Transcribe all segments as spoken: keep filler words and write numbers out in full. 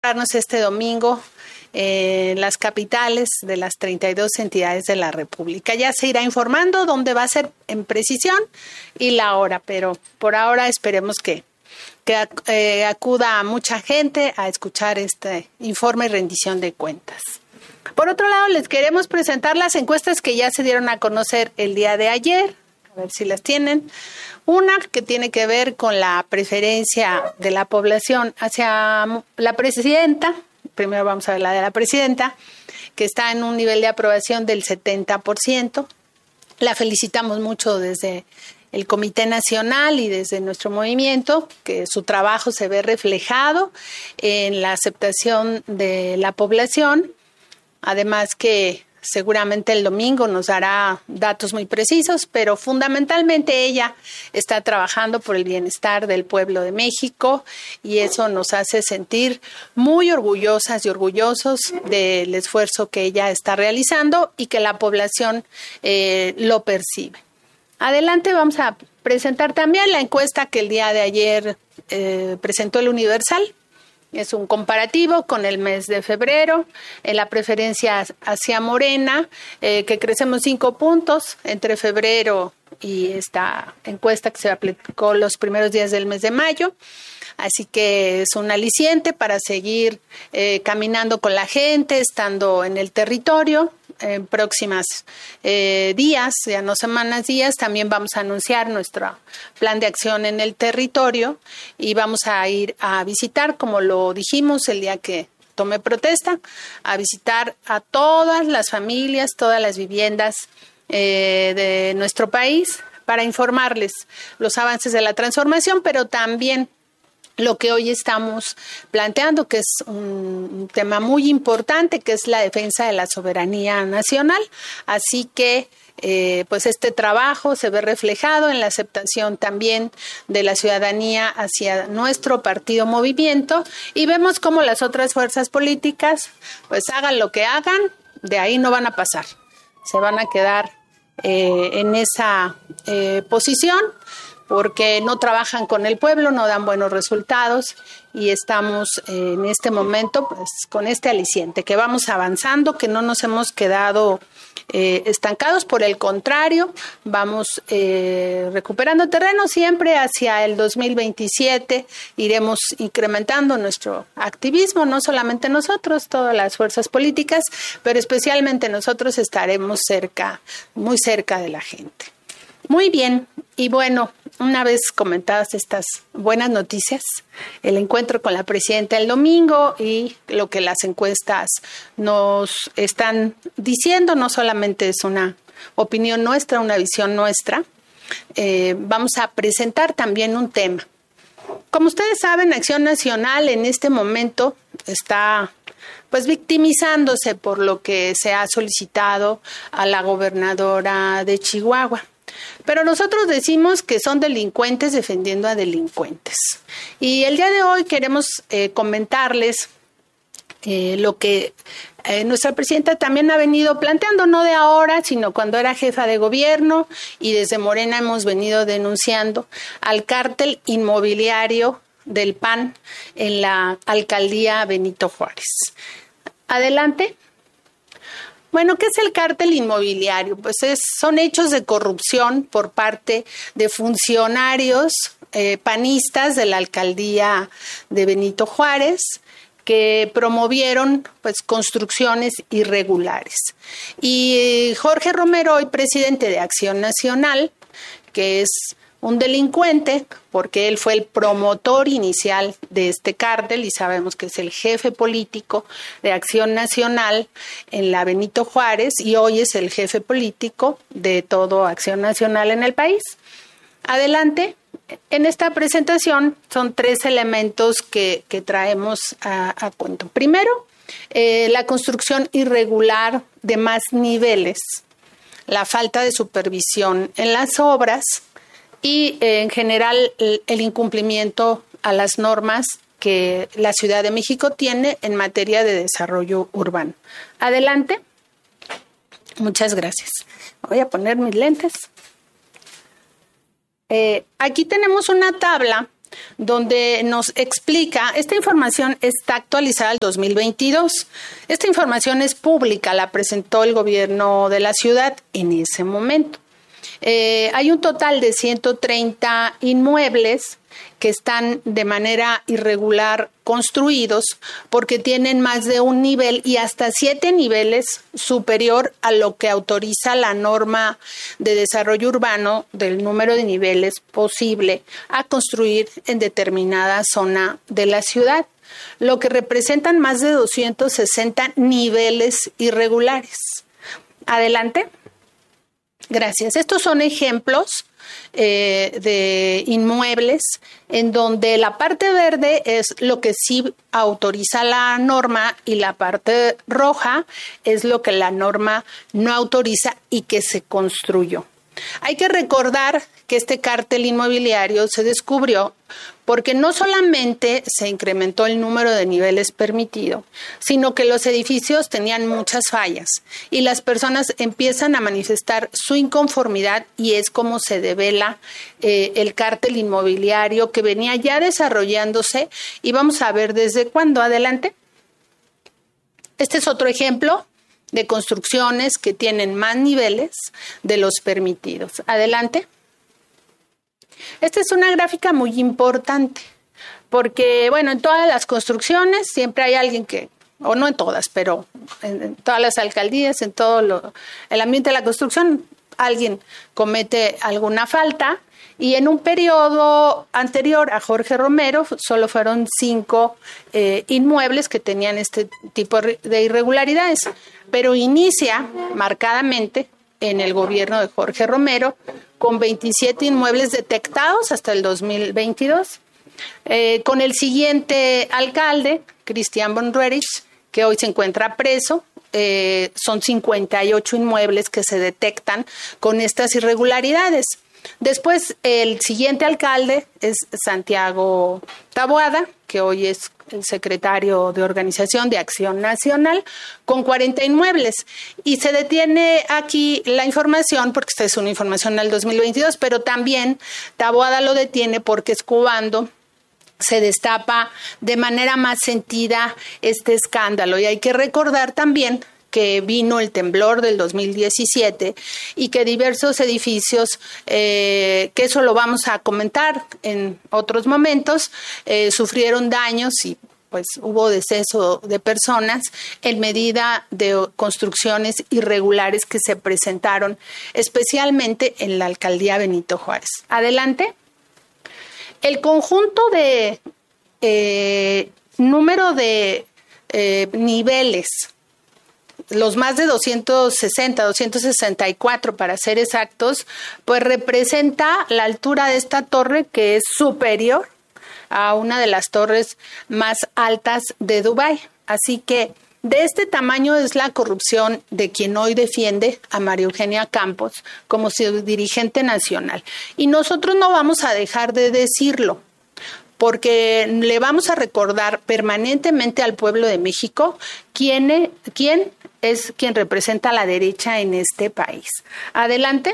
encontrarnos este domingo en las capitales de las treinta y dos entidades de la República. Ya se irá informando dónde va a ser en precisión y la hora, pero por ahora esperemos que, que eh, acuda mucha gente a escuchar este informe y rendición de cuentas. Por otro lado, les queremos presentar las encuestas que ya se dieron a conocer el día de ayer, a ver si las tienen. Una que tiene que ver con la preferencia de la población hacia la presidenta. Primero vamos a ver la de la presidenta, que está en un nivel de aprobación del setenta por ciento. La felicitamos mucho desde el Comité Nacional y desde nuestro movimiento, que su trabajo se ve reflejado en la aceptación de la población. Además que seguramente el domingo nos dará datos muy precisos, pero fundamentalmente ella está trabajando por el bienestar del pueblo de México y eso nos hace sentir muy orgullosas y orgullosos del esfuerzo que ella está realizando y que la población eh, lo percibe. Adelante, vamos a presentar también la encuesta que el día de ayer eh, presentó el Universal. Es un comparativo con el mes de febrero, en la preferencia hacia Morena, eh, que crecemos cinco puntos entre febrero y esta encuesta que se aplicó los primeros días del mes de mayo. Así que es un aliciente para seguir eh, caminando con la gente, estando en el territorio. En próximas eh, días, ya no semanas, días, también vamos a anunciar nuestro plan de acción en el territorio y vamos a ir a visitar, como lo dijimos el día que tomé protesta, a visitar a todas las familias, todas las viviendas eh, de nuestro país para informarles los avances de la transformación, pero también lo que hoy estamos planteando, que es un tema muy importante, que es la defensa de la soberanía nacional. Así que, eh, pues este trabajo se ve reflejado en la aceptación también de la ciudadanía hacia nuestro partido Movimiento y vemos cómo las otras fuerzas políticas, pues hagan lo que hagan, de ahí no van a pasar. Se van a quedar eh, en esa eh, posición, porque no trabajan con el pueblo, no dan buenos resultados y estamos en este momento pues con este aliciente, que vamos avanzando, que no nos hemos quedado eh, estancados, por el contrario, vamos eh, recuperando terreno siempre hacia el dos mil veintisiete, iremos incrementando nuestro activismo, no solamente nosotros, todas las fuerzas políticas, pero especialmente nosotros estaremos cerca, muy cerca de la gente. Muy bien, y bueno, una vez comentadas estas buenas noticias, el encuentro con la presidenta el domingo y lo que las encuestas nos están diciendo, no solamente es una opinión nuestra, una visión nuestra, eh, vamos a presentar también un tema. Como ustedes saben, Acción Nacional en este momento está pues victimizándose por lo que se ha solicitado a la gobernadora de Chihuahua. Pero nosotros decimos que son delincuentes defendiendo a delincuentes. Y el día de hoy queremos eh, comentarles eh, lo que eh, nuestra presidenta también ha venido planteando, no de ahora, sino cuando era jefa de gobierno, y desde Morena hemos venido denunciando al cártel inmobiliario del P A N en la alcaldía Benito Juárez. Adelante. Bueno, ¿qué es el cártel inmobiliario? Pues es, son hechos de corrupción por parte de funcionarios eh, panistas de la alcaldía de Benito Juárez que promovieron pues construcciones irregulares. Y Jorge Romero, hoy presidente de Acción Nacional, que es un delincuente, porque él fue el promotor inicial de este cártel y sabemos que es el jefe político de Acción Nacional en la Benito Juárez y hoy es el jefe político de todo Acción Nacional en el país. Adelante. En esta presentación son tres elementos que, que traemos a, a cuento. Primero, eh, la construcción irregular de más niveles, la falta de supervisión en las obras, y eh, en general el, el incumplimiento a las normas que la Ciudad de México tiene en materia de desarrollo urbano. Adelante. Muchas gracias. Voy a poner mis lentes. Eh, aquí tenemos una tabla donde nos explica, esta información está actualizada al dos mil veintidós. Esta información es pública, la presentó el gobierno de la ciudad en ese momento. Eh, hay un total de ciento treinta inmuebles que están de manera irregular construidos porque tienen más de un nivel y hasta siete niveles superior a lo que autoriza la norma de desarrollo urbano del número de niveles posible a construir en determinada zona de la ciudad, lo que representan más de doscientos sesenta niveles irregulares. Adelante. Gracias. Estos son ejemplos eh, de inmuebles en donde la parte verde es lo que sí autoriza la norma y la parte roja es lo que la norma no autoriza y que se construyó. Hay que recordar que este cártel inmobiliario se descubrió porque no solamente se incrementó el número de niveles permitido, sino que los edificios tenían muchas fallas y las personas empiezan a manifestar su inconformidad y es como se devela eh, el cártel inmobiliario que venía ya desarrollándose y vamos a ver desde cuándo. Adelante. Este es otro ejemplo de construcciones que tienen más niveles de los permitidos. Adelante. Esta es una gráfica muy importante porque, bueno, en todas las construcciones siempre hay alguien que, o no en todas, pero en, en todas las alcaldías, en todo lo, el ambiente de la construcción, alguien comete alguna falta. Y en un periodo anterior a Jorge Romero solo fueron cinco eh, inmuebles que tenían este tipo de irregularidades, pero inicia marcadamente en el gobierno de Jorge Romero con veintisiete inmuebles detectados hasta el dos mil veintidós. Eh, con el siguiente alcalde, Cristian von Roerich, que hoy se encuentra preso, eh, son cincuenta y ocho inmuebles que se detectan con estas irregularidades. Después, el siguiente alcalde es Santiago Taboada, que hoy es el secretario de Organización de Acción Nacional, con cuarenta inmuebles. Y se detiene aquí la información, porque esta es una información del dos mil veintidós, pero también Taboada lo detiene porque es cuando se destapa de manera más sentida este escándalo. Y hay que recordar también que vino el temblor del dos mil diecisiete y que diversos edificios, eh, que eso lo vamos a comentar en otros momentos, eh, sufrieron daños y pues hubo deceso de personas en medida de construcciones irregulares que se presentaron especialmente en la alcaldía Benito Juárez. Adelante. El conjunto de eh, número de eh, niveles, los más de doscientos sesenta, doscientos sesenta y cuatro para ser exactos, pues representa la altura de esta torre que es superior a una de las torres más altas de Dubái. Así que de este tamaño es la corrupción de quien hoy defiende a María Eugenia Campos como su dirigente nacional. Y nosotros no vamos a dejar de decirlo, porque le vamos a recordar permanentemente al pueblo de México quién, quién es quien representa a la derecha en este país. Adelante.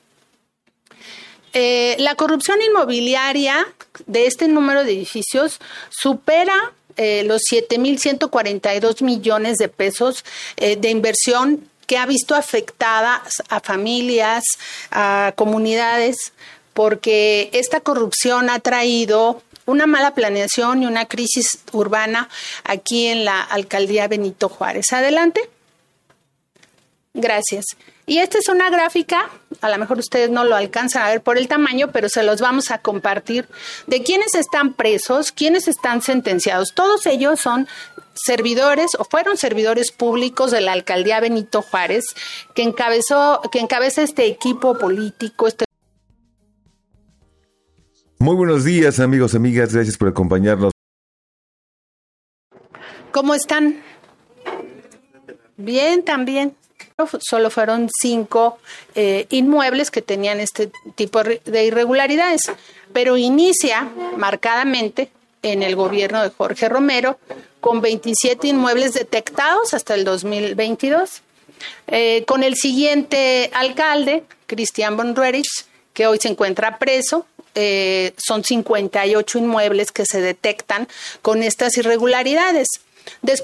Eh, la corrupción inmobiliaria de este número de edificios supera eh, los siete mil ciento cuarenta y dos millones de pesos eh, de inversión que ha visto afectadas a familias, a comunidades, porque esta corrupción ha traído una mala planeación y una crisis urbana aquí en la alcaldía Benito Juárez. Adelante. Gracias. Y esta es una gráfica, a lo mejor ustedes no lo alcanzan a ver por el tamaño, pero se los vamos a compartir, de quiénes están presos, quiénes están sentenciados. Todos ellos son servidores o fueron servidores públicos de la alcaldía Benito Juárez, que encabezó, que encabeza este equipo político, este. Muy buenos días, amigos, amigas, gracias por acompañarnos. ¿Cómo están? Bien, también. Solo fueron cinco eh, inmuebles que tenían este tipo de irregularidades, pero inicia marcadamente en el gobierno de Jorge Romero con veintisiete inmuebles detectados hasta el dos mil veintidós. Eh, con el siguiente alcalde, Cristian von Roerich, que hoy se encuentra preso, eh, son cincuenta y ocho inmuebles que se detectan con estas irregularidades. Después